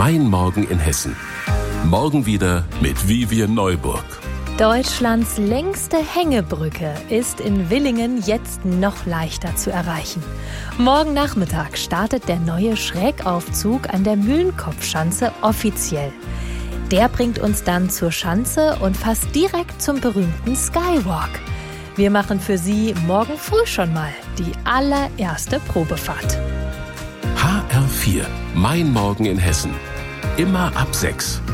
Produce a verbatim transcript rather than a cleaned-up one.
Mein Morgen in Hessen. Morgen wieder mit Vivian Neuburg. Deutschlands längste Hängebrücke ist in Villingen jetzt noch leichter zu erreichen. Morgen Nachmittag startet der neue Schrägaufzug an der Mühlenkopfschanze offiziell. Der bringt uns dann zur Schanze und fast direkt zum berühmten Skywalk. Wir machen für Sie morgen früh schon mal die allererste Probefahrt. H R vier, Mein Morgen in Hessen. Immer ab sechs.